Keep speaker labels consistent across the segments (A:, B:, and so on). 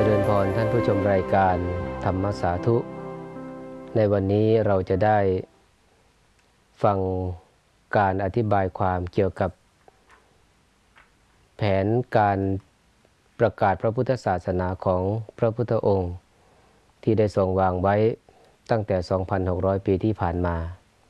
A: ริญพรท่านผู้ชมรายการธรรมสาธุในวันนี้เราจะได้ฟังการอธิบายความเกี่ยวกับแผนการประกาศพระพุทธศาสนาของพระพุทธองค์ที่ได้ทรงวางไว้ตั้งแต่ 2,600 ปีที่ผ่านมา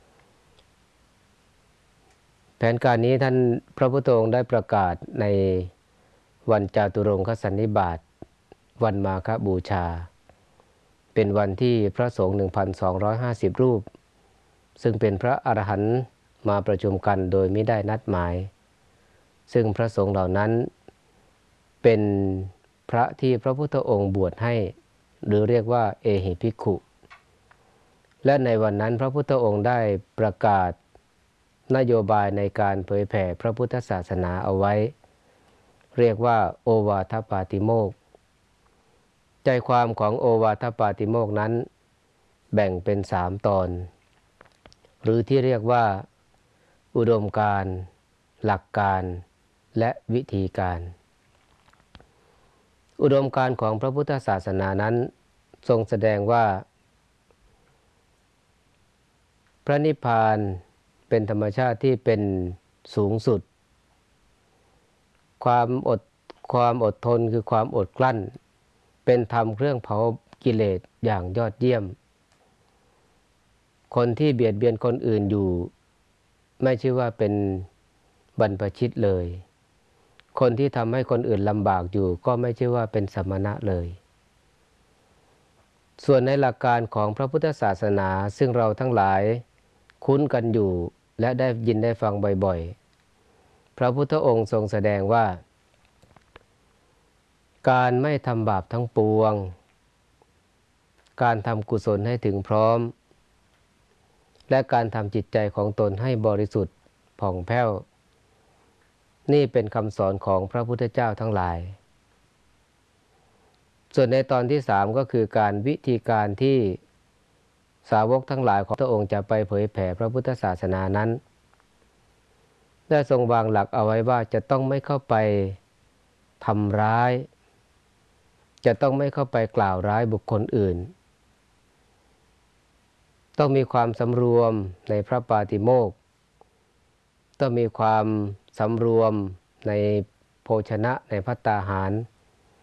A: แผนการนี้ท่านพระพุทธองค์ได้ประกาศในวันจาตุรงคสันนิบาตวันมาฆบูชาเป็นวันที่พระสงฆ์ 1,250 รูปซึ่งเป็นพระอรหันต์มาประชุมกันโดยไม่ได้นัดหมายซึ่งพระสงฆ์เหล่านั้นเป็นพระที่พระพุทธองค์บวชให้หรือเรียกว่าเอหิภิกขุและในวันนั้นพระพุทธองค์ได้ประกาศนโยบายในการเผยแผ่พระพุทธศาสนาเอาไว้เรียกว่าโอวาทปาติโมกข์ใจความของโอวาทปาติโมกข์นั้นแบ่งเป็น3ตอนหรือที่เรียกว่าอุดมการณ์หลักการและวิธีการอุดมการณ์ของพระพุทธศาสนานั้นทรงแสดงว่าพระนิพพานเป็นธรรมชาติที่เป็นสูงสุดความอดทนคือความอดกลั้นเป็นธรรมเครื่องเผากิเลสอย่างยอดเยี่ยมคนที่เบียดเบียนคนอื่นอยู่ไม่ชื่อว่าเป็นบรรพชิตเลยคนที่ทำให้คนอื่นลำบากอยู่ก็ไม่ชื่อว่าเป็นสมณะเลยส่วนในหลักการของพระพุทธศาสนาซึ่งเราทั้งหลายคุ้นกันอยู่และได้ยินได้ฟังบ่อยๆพระพุทธองค์ทรงแสดงว่าการไม่ทำบาปทั้งปวงการทำกุศลให้ถึงพร้อมและการทำจิตใจของตนให้บริสุทธิ์ผ่องแผ้วนี่เป็นคำสอนของพระพุทธเจ้าทั้งหลายส่วนในตอนที่3ก็คือการวิธีการที่สาวกทั้งหลายของพระองค์จะไปเผยแผ่พระพุทธศาสนานั้นได้ทรงวางหลักเอาไว้ว่าจะต้องไม่เข้าไปทำร้ายจะต้องไม่เข้าไปกล่าวร้ายบุคคลอื่นต้องมีความสำรวมในพระปาติโมกข์ต้องมีความสำรวมในโภชนะในภัตตาหาร